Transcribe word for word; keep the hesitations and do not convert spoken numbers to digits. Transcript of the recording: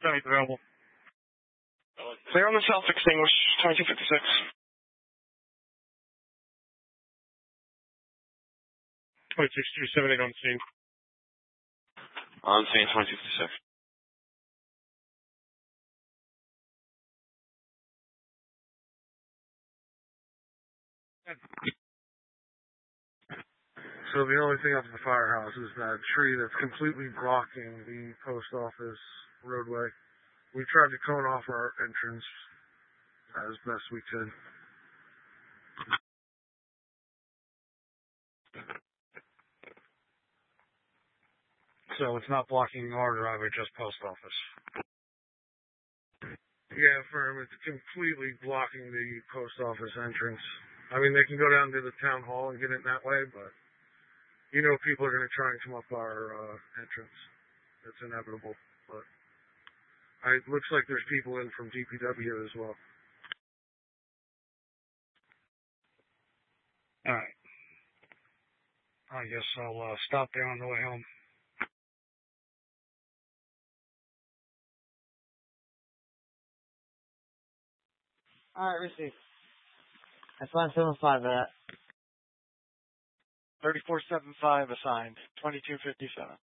Seven's available. Clear on the self extinguish, twenty-two fifty-six. twenty-six two seventy-eight on scene. On scene, twenty-two fifty-six. So the only thing up at the firehouse is that tree that's completely blocking the post office roadway. We tried to cone off our entrance as best we could. So it's not blocking our driveway, just post office. Yeah, firm. It's completely blocking the post office entrance. I mean, they can go down to the town hall and get in that way, but you know people are going to try and come up our uh, entrance. It's inevitable. But I, it looks like there's people in from D P W as well. All right. I guess I'll uh, stop there on the way home. All right, receive. That's one seven five of that. thirty-four seventy-five assigned, twenty-two fifty-seven.